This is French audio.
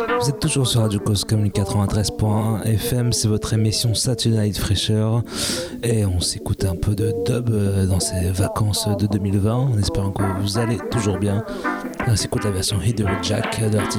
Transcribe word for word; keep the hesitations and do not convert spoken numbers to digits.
Vous êtes toujours sur Radio Cause Commune quatre-vingt-treize point un F M, c'est votre émission Saturday Night Fraîcheur et on s'écoute un peu de dub dans ces vacances de deux mille vingt en espérant que vous allez toujours bien. On s'écoute la version Hit the Jack de l'artiste